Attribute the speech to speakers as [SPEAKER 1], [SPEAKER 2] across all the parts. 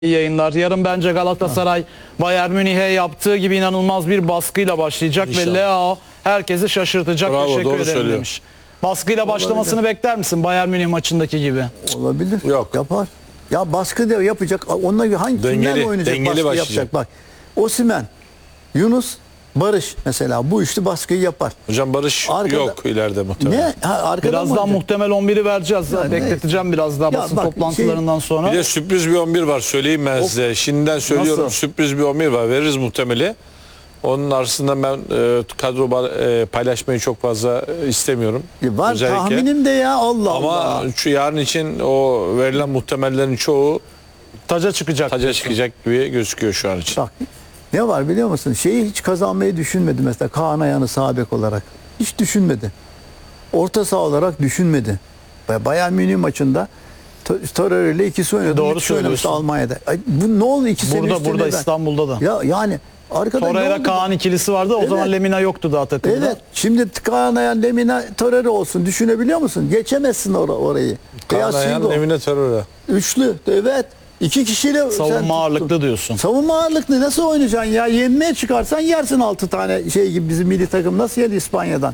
[SPEAKER 1] yayınlar. Yarın bence Galatasaray Bayern Münih'e yaptığı gibi inanılmaz bir baskıyla başlayacak
[SPEAKER 2] İnşallah.
[SPEAKER 1] ve Leao herkesi şaşırtacak.
[SPEAKER 2] Bravo,
[SPEAKER 1] Teşekkür
[SPEAKER 2] doğru
[SPEAKER 1] ederim
[SPEAKER 2] söylüyor.
[SPEAKER 1] demiş. Baskıyla başlamasını bekler misin Bayern Münih maçındaki gibi?
[SPEAKER 3] Olabilir.
[SPEAKER 2] Yok.
[SPEAKER 3] Yapar. Ya baskı da yapacak. Onunla hangi kimlerle
[SPEAKER 2] Dengeli
[SPEAKER 3] oynayacak, baskı
[SPEAKER 2] başlayacak.
[SPEAKER 3] yapacak? Bak. Osimhen, Yunus, Barış mesela bu üçlü baskıyı yapar.
[SPEAKER 2] Hocam Barış
[SPEAKER 3] Arkada-
[SPEAKER 2] yok ileride muhtemelen.
[SPEAKER 3] Ne? Ha, arkadan mı
[SPEAKER 1] Birazdan
[SPEAKER 3] oynayacak?
[SPEAKER 1] muhtemel 11'i vereceğiz.
[SPEAKER 3] Ya
[SPEAKER 1] Bekleteceğim biraz daha
[SPEAKER 3] Ya
[SPEAKER 1] basın
[SPEAKER 3] bak,
[SPEAKER 1] toplantılarından sonra.
[SPEAKER 2] Bir de sürpriz bir 11 var, söyleyeyim ben size. Şimdiden söylüyorum,
[SPEAKER 1] Nasıl?
[SPEAKER 2] sürpriz bir 11 var. Veririz muhtemeli. Onun arasında ben kadro paylaşmayı çok fazla istemiyorum.
[SPEAKER 3] Var
[SPEAKER 2] Özellikle.
[SPEAKER 3] tahminim de ya Allah
[SPEAKER 2] Ama
[SPEAKER 3] Allah.
[SPEAKER 2] şu yarın için o verilen muhtemellerin çoğu
[SPEAKER 1] Taca çıkacak.
[SPEAKER 2] taca çıkacak gibi gözüküyor şu an için.
[SPEAKER 3] Bak ne var biliyor musun? Şeyi hiç kazanmayı düşünmedi mesela Kaan Ayhan'ı sağ bek olarak. Hiç düşünmedi. Orta saha olarak düşünmedi. Bayern Münih maçında Torreira ile ikisi oynadı.
[SPEAKER 1] Doğru
[SPEAKER 3] Müthiş oynamıştı
[SPEAKER 1] söylüyorsun.
[SPEAKER 3] Almanya'da. Ay, bu ne oldu 2 sene üstüne
[SPEAKER 1] Burada
[SPEAKER 3] ben-
[SPEAKER 1] İstanbul'da da.
[SPEAKER 3] Ya yani arkada ne
[SPEAKER 1] Torreira
[SPEAKER 3] oldu?
[SPEAKER 1] Kaan ikilisi vardı. O
[SPEAKER 3] Evet.
[SPEAKER 1] zaman Lemina yoktu daha takımda.
[SPEAKER 3] Evet. Şimdi Kaan Ayhan, Lemina, Torreira olsun. Düşünebiliyor musun? Geçemezsin orayı. Beyaz
[SPEAKER 2] Kaan Ayhan,
[SPEAKER 3] Silva.
[SPEAKER 2] Emine Torreira.
[SPEAKER 3] Üçlü. Evet. İki kişiyle sen
[SPEAKER 1] Savunma
[SPEAKER 3] tuttun.
[SPEAKER 1] ağırlıklı diyorsun.
[SPEAKER 3] Savunma ağırlıklı nasıl oynayacaksın ya? Yenmeye çıkarsan yersin 6 tane şey gibi bizim milli takım nasıl yedi İspanya'dan?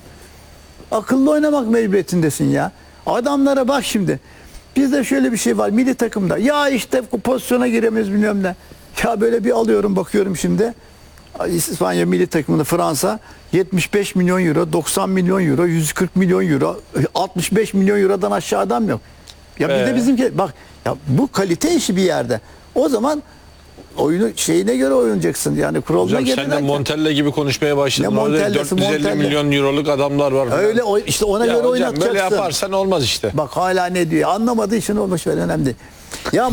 [SPEAKER 3] Akıllı oynamak mecburiyetindesin ya. Adamlara bak şimdi. Bizde şöyle bir şey var milli takımda. Ya işte pozisyona giremiyoruz bilmem ne. Ya böyle bir alıyorum bakıyorum şimdi. İspanya milli takımında Fransa 75 milyon euro, 90 milyon euro, 140 milyon euro, 65 milyon eurodan aşağı adam yok. Ya bir de bizimki bak ya bu kalite işi bir yerde. O zaman oyunu şeyine göre oynayacaksın. Yani kuralına
[SPEAKER 2] Hocam
[SPEAKER 3] göre.
[SPEAKER 2] sen de
[SPEAKER 3] derken-
[SPEAKER 2] Montella gibi konuşmaya başladın.
[SPEAKER 3] Ne
[SPEAKER 2] Orada
[SPEAKER 3] Montella'sı,
[SPEAKER 2] 450
[SPEAKER 3] Montella.
[SPEAKER 2] milyon euroluk adamlar var.
[SPEAKER 3] Öyle işte ona
[SPEAKER 2] Ya
[SPEAKER 3] göre
[SPEAKER 2] hocam
[SPEAKER 3] oynatacaksın.
[SPEAKER 2] böyle yaparsan olmaz işte.
[SPEAKER 3] Bak hala ne diyor? Anlamadığı için olmuş öyle önemli değil. Ya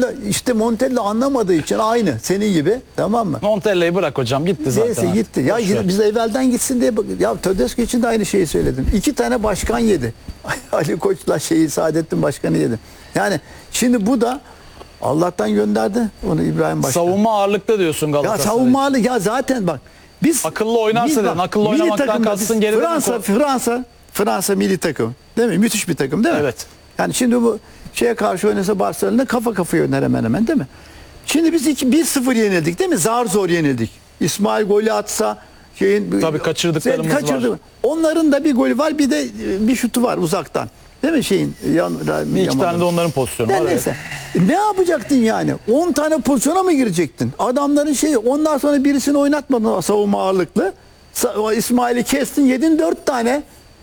[SPEAKER 3] Montella anlamadığı için aynı senin gibi, tamam mı?
[SPEAKER 1] Montella'yı bırak hocam, gitti zaten.
[SPEAKER 3] Neyse
[SPEAKER 1] artık.
[SPEAKER 3] gitti. Ya
[SPEAKER 1] Boş ver.
[SPEAKER 3] biz evvelden gitsin diye ya Tedesco için de aynı şeyi söyledim. 2 tane başkan yedi. Ali Koç'la Saadettin Başkan'ı yedi. Yani şimdi bu da Allah'tan gönderdi onu İbrahim Başkan.
[SPEAKER 1] Savunma ağırlıklı diyorsun
[SPEAKER 3] Ya
[SPEAKER 1] Galatasaray.
[SPEAKER 3] savunmalı ya zaten bak biz
[SPEAKER 1] Akıllı oynarsa
[SPEAKER 3] biz
[SPEAKER 1] dedin.
[SPEAKER 3] bak,
[SPEAKER 1] Akıllı
[SPEAKER 3] milli
[SPEAKER 1] oynamaktan
[SPEAKER 3] takımda
[SPEAKER 1] kastın
[SPEAKER 3] biz
[SPEAKER 1] geride mi?
[SPEAKER 3] Fransa milli takım. Değil mi? Müthiş bir takım değil mi?
[SPEAKER 1] Evet.
[SPEAKER 3] Yani şimdi bu şeye karşı oynasa Barcelona kafa kafaya oynar hemen hemen değil mi? Şimdi biz 1-0 yenildik değil mi? Zar zor yenildik. İsmail golü atsa
[SPEAKER 1] Tabii kaçırdıklarımız var.
[SPEAKER 3] Onların da bir golü var, bir de bir şutu var uzaktan. Değil mi şeyin?
[SPEAKER 1] Bir iki tane de onların pozisyonu var.
[SPEAKER 3] Neyse. Ne yapacaktın yani? 10 tane pozisyona mı girecektin? Adamların şeyi ondan sonra birisini oynatmadın savunma ağırlıklı. İsmail'i kestin, yedin 4 tane.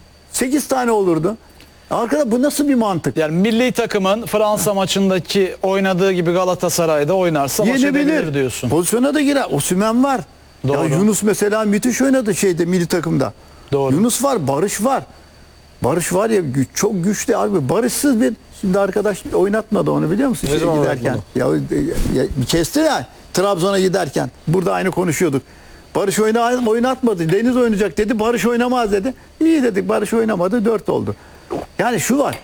[SPEAKER 3] 8 tane olurdu. Arkada bu nasıl bir mantık?
[SPEAKER 1] Yani milli takımın Fransa maçındaki oynadığı gibi Galatasaray'da oynarsa maç edebilir diyorsun.
[SPEAKER 3] Pozisyona da girer. Osimhen var.
[SPEAKER 1] Doğru.
[SPEAKER 3] Ya Yunus mesela müthiş oynadı milli takımda.
[SPEAKER 1] Doğru.
[SPEAKER 3] Yunus var, Barış var. Barış var ya çok güçlü abi. Barışsız şimdi arkadaş oynatmadı onu biliyor musun?
[SPEAKER 2] Ne zaman
[SPEAKER 3] Giderken. Ya kesti ya Trabzon'a giderken. Burada aynı konuşuyorduk. Barış oynatmadı. Deniz oynayacak dedi. Barış oynamaz dedi. İyi dedik. Barış oynamadı. 4 oldu. Yani şu var.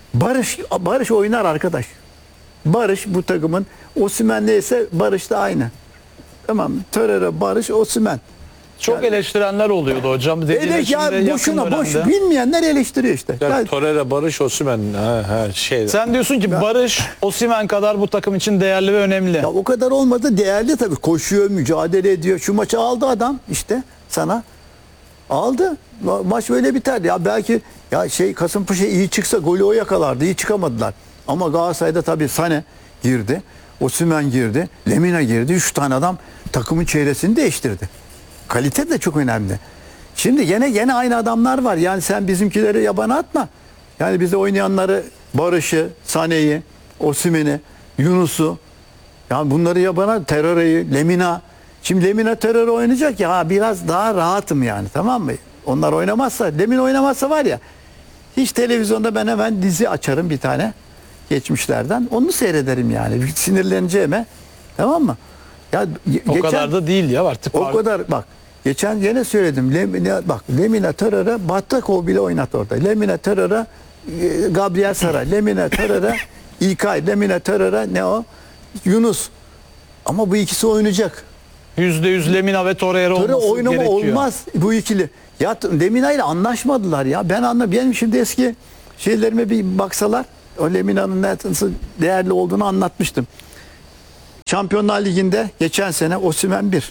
[SPEAKER 3] Barış oynar arkadaş. Barış bu takımın Osimhen neyse Barış da aynı. Tamam mı? Torreira, Barış, Osimhen.
[SPEAKER 1] Çok eleştirenler oluyordu hocam. Dediğin
[SPEAKER 3] Evet ya
[SPEAKER 1] içinde
[SPEAKER 3] boşuna
[SPEAKER 1] yakın
[SPEAKER 3] boş
[SPEAKER 1] dönemde.
[SPEAKER 3] bilmeyenler eleştiriyor işte.
[SPEAKER 2] Yani Torreira, Barış, Osimhen şey.
[SPEAKER 1] Sen diyorsun ki Barış, Osimhen kadar bu takım için değerli ve önemli.
[SPEAKER 3] Ya o kadar olmadı değerli tabii. Koşuyor, mücadele ediyor. Şu maçı aldı adam işte sana. Aldı. Maç böyle biterdi. Ya belki ya Kasımpaşa iyi çıksa golü o yakalardı. İyi çıkamadılar. Ama Galatasaray'da tabii Sane girdi. Osimhen girdi. Lemina girdi. 3 tane adam takımın çevresini değiştirdi. Kalite de çok önemli. Şimdi gene aynı adamlar var. Yani sen bizimkileri yabana atma. Yani bize oynayanları Barış'ı, Sane'yi, Osimhen'i, Yunus'u yani bunları yabana Torreira'yı, Lemina. Şimdi Lemina Torreira oynayacak ya biraz daha rahatım yani tamam mı? Onlar oynamazsa, Lemina oynamazsa var ya hiç televizyonda ben hemen dizi açarım bir tane geçmişlerden. Onu seyrederim yani. Sinirleneceğime. Tamam mı? Ya
[SPEAKER 1] O kadar da değil ya artık.
[SPEAKER 3] o kadar bak. Geçen yine söyledim. Lemina Torreira Batakov bile oynat orada. Lemina Torreira Gabriel Sara, Lemina Torreira İlkay, Lemina Torreira ne o? Yunus. Ama bu ikisi oynayacak.
[SPEAKER 1] %100 Lemina ve Torreira
[SPEAKER 3] Torreira
[SPEAKER 1] olması
[SPEAKER 3] oynama
[SPEAKER 1] gerekiyor.
[SPEAKER 3] olmaz bu ikili. Ya Lemina ile anlaşmadılar ya. Benim şimdi eski şeylerime bir baksalar o Lemina'nın nasıl değerli olduğunu anlatmıştım. Şampiyonlar Ligi'nde geçen sene Osimhen 1,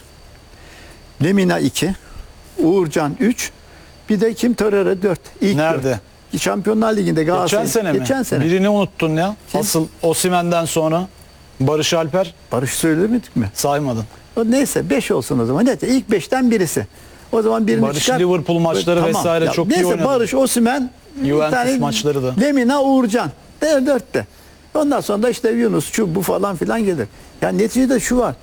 [SPEAKER 3] Lemina 2, Uğurcan 3, bir de kim? Torreira 4. İlk
[SPEAKER 1] Nerede?
[SPEAKER 3] 4. Şampiyonlar Ligi'nde Galatasaray.
[SPEAKER 1] Geçen sene mi?
[SPEAKER 3] Geçen sene.
[SPEAKER 1] Birini unuttun ya. Asıl Osimhen'den sonra Barış Alper
[SPEAKER 3] Barış söylemedik mi?
[SPEAKER 1] saymadın.
[SPEAKER 3] Neyse 5 olsun o zaman. Neyse ilk 5'ten birisi. O zaman birini
[SPEAKER 1] Barış
[SPEAKER 3] çıkar.
[SPEAKER 1] Liverpool maçları vesaire çok iyi
[SPEAKER 3] neyse,
[SPEAKER 1] oynadı.
[SPEAKER 3] Barış, Osimhen, bir
[SPEAKER 1] Juventus
[SPEAKER 3] tane
[SPEAKER 1] maçları da.
[SPEAKER 3] Lemina, Uğurcan. 4'te. Ondan sonra da işte Yunus, şu bu falan filan gelir. Yani neticede şu var.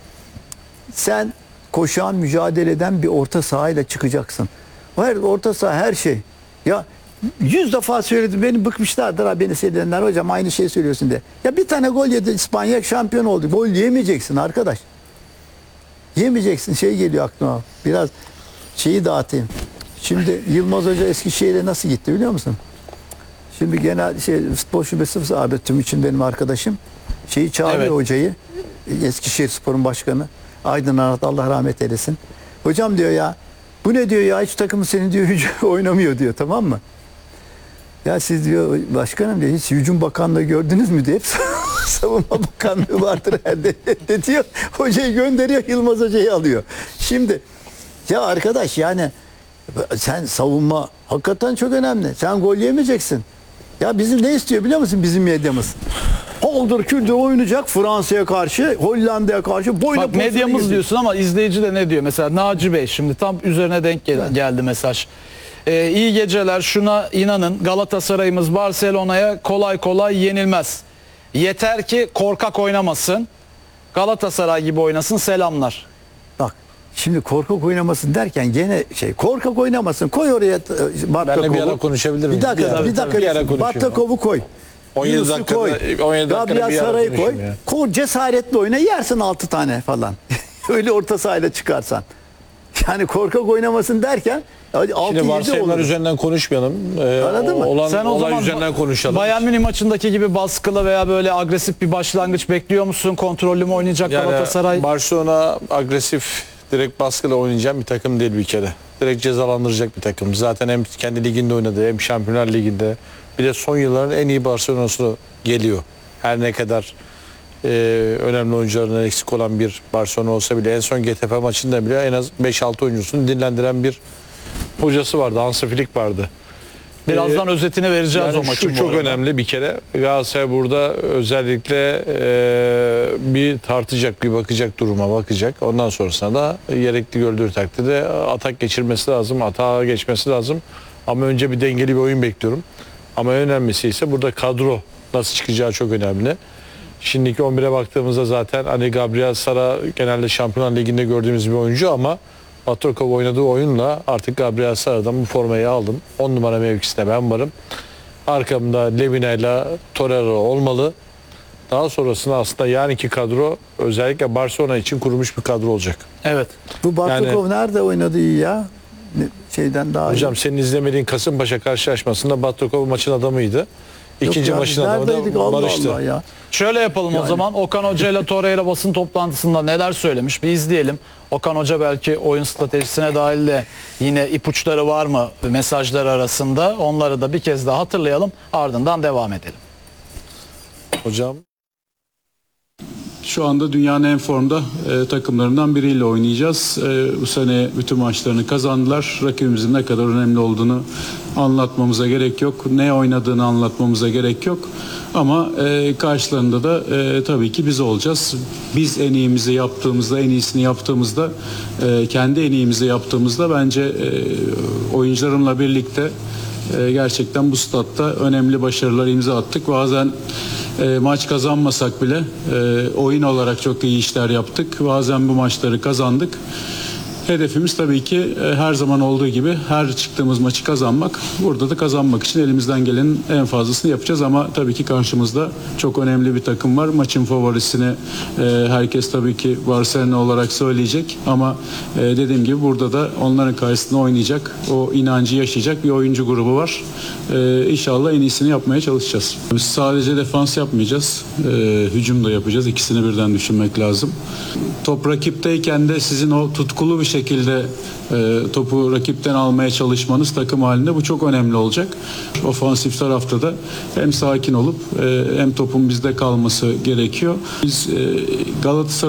[SPEAKER 3] Sen koşan, mücadele eden bir orta sahayla çıkacaksın. Her orta saha her şey. Ya 100 defa söyledim. Beni bıkmışlardır ha, beni seyredenler. Hocam aynı şeyi söylüyorsun diye. Ya bir tane gol yedi, İspanya şampiyon oldu. Gol yemeyeceksin arkadaş. Yemeyeceksin. Şey geliyor aklıma. Biraz şeyi dağıtayım. Şimdi Yılmaz Hoca Eskişehir'e nasıl gitti biliyor musun? Şimdi genel futbol şubesi vardı, tüm için benim arkadaşım. Şeyi çağırıyor,
[SPEAKER 1] Evet.
[SPEAKER 3] hocayı. Eskişehir Spor'un başkanı. Aydın Arat, Allah rahmet eylesin. Hocam diyor ya, bu ne diyor ya, hiç takımı senin diyor oynamıyor diyor, tamam mı? Ya siz diyor başkanım diyor, hiç hücum bakanlığı gördünüz mü diyor. Hep savunma bakanlığı vardır herhalde diyor. Hocayı gönderiyor, Yılmaz Hoca'yı alıyor. Şimdi ya arkadaş, yani sen savunma hakikaten çok önemli. Sen gol yemeyeceksin. Ya bizim ne istiyor biliyor musun bizim medyamız? Holdur küldür oynayacak Fransa'ya karşı, Hollanda'ya karşı boyuna
[SPEAKER 1] Bak medyamız diyorsun ama izleyici de ne diyor? Mesela Naci Bey şimdi tam üzerine denk geldi mesaj. İyi geceler, şuna inanın, Galatasaray'ımız Barcelona'ya kolay kolay yenilmez. Yeter ki korkak oynamasın. Galatasaray gibi oynasın, selamlar.
[SPEAKER 3] Bak şimdi korkak oynamasın derken gene korkak oynamasın. Koy oraya Bartakov'u.
[SPEAKER 2] Benle bir ara konuşabilir miyim?
[SPEAKER 3] Bir dakika.
[SPEAKER 2] Bir ara konuşayım.
[SPEAKER 3] Bartakov'u koy.
[SPEAKER 2] 17
[SPEAKER 3] Yunus'u
[SPEAKER 2] dakikada-
[SPEAKER 3] koy.
[SPEAKER 2] 17 dakikada
[SPEAKER 3] Gabriel
[SPEAKER 2] bir ara
[SPEAKER 3] Saray'ı koy.
[SPEAKER 2] konuşayım ya.
[SPEAKER 3] Koy, cesaretli oyna, yersin 6 tane falan. Öyle orta sahayla çıkarsan. Yani korkak oynamasın derken 6-7
[SPEAKER 2] Şimdi varsayımlar
[SPEAKER 3] olur.
[SPEAKER 2] üzerinden konuşmayalım.
[SPEAKER 3] Anladın mı?
[SPEAKER 2] Olan
[SPEAKER 1] Sen o
[SPEAKER 2] olay
[SPEAKER 1] zaman
[SPEAKER 2] üzerinden konuşalım.
[SPEAKER 1] Bayern Münih maçındaki gibi baskılı veya böyle agresif bir başlangıç bekliyor musun? Kontrollü mü oynayacak Galatasaray?
[SPEAKER 2] Barcelona agresif, direkt baskıyla oynayacak bir takım değil bir kere. Direkt cezalandıracak bir takım. Zaten hem kendi liginde oynadı, hem Şampiyonlar Ligi'nde. Bir de son yılların en iyi Barcelona'sı geliyor. Her ne kadar önemli oyuncularından eksik olan bir Barcelona olsa bile, en son GTF maçında bile en az 5-6 oyuncusunu dinlendiren bir hocası vardı. Hansi Flick vardı.
[SPEAKER 1] Birazdan özetini vereceğiz
[SPEAKER 2] Yani
[SPEAKER 1] o maçın.
[SPEAKER 2] şu çok
[SPEAKER 1] bu arada.
[SPEAKER 2] önemli bir kere. Galatasaray burada özellikle bir tartacak, bir bakacak, duruma bakacak. Ondan sonrasında da gerekli gördüğü takdirde atak geçirmesi lazım, atağa geçmesi lazım. Ama önce bir dengeli bir oyun bekliyorum. Ama en önemlisi ise burada kadro nasıl çıkacağı çok önemli. Şimdiki 11'e baktığımızda zaten hani Gabriel Sara genelde Şampiyonlar Ligi'nde gördüğümüz bir oyuncu ama Batrokov oynadığı oyunla artık Gabriel Sara'dan bu formayı aldım. 10 numara mevkisinde ben varım. Arkamda Lemina ile Torreira olmalı. Daha sonrasında aslında yarınki kadro özellikle Barcelona için kurulmuş bir kadro olacak.
[SPEAKER 1] Evet.
[SPEAKER 3] Bu Bartakov nerede oynadı iyi ya? Şeyden daha
[SPEAKER 2] Hocam senin izlemediğin Kasımpaşa karşılaşmasında Batrokov maçın adamıydı. İkinci maçın adamı
[SPEAKER 3] neredeydik
[SPEAKER 2] da
[SPEAKER 3] Allah
[SPEAKER 2] Barış'tı.
[SPEAKER 3] Allah ya.
[SPEAKER 1] Şöyle yapalım o zaman. Okan Hoca ile Torreira basın toplantısında neler söylemiş bir izleyelim. Okan Hoca belki oyun stratejisine dahil de yine ipuçları var mı mesajlar arasında? Onları da bir kez daha hatırlayalım. Ardından devam edelim.
[SPEAKER 2] Hocam.
[SPEAKER 4] Şu anda dünyanın en formda takımlarından biriyle oynayacağız. Bu sene bütün maçlarını kazandılar. Rakibimizin ne kadar önemli olduğunu anlatmamıza gerek yok. Ne oynadığını anlatmamıza gerek yok. Ama karşılarında da tabii ki biz olacağız. Biz en iyimizi yaptığımızda, en iyisini yaptığımızda, kendi en iyimizi yaptığımızda bence oyuncularımla birlikte gerçekten bu statta önemli başarılar imza attık. Bazen maç kazanmasak bile oyun olarak çok iyi işler yaptık. Bazen bu maçları kazandık. Hedefimiz tabii ki her zaman olduğu gibi her çıktığımız maçı kazanmak. Burada da kazanmak için elimizden gelenin en fazlasını yapacağız ama tabii ki karşımızda çok önemli bir takım var. Maçın favorisini herkes tabii ki Barcelona olarak söyleyecek ama dediğim gibi burada da onların karşısında oynayacak, o inancı yaşayacak bir oyuncu grubu var. İnşallah en iyisini yapmaya çalışacağız. Biz sadece defans yapmayacağız, hücum da yapacağız. İkisini birden düşünmek lazım. Top rakipteyken de sizin o tutkulu bir şekilde topu rakipten almaya çalışmanız takım halinde bu çok önemli olacak. Ofansif tarafta da hem sakin olup hem topun bizde kalması gerekiyor. Biz Galatasaray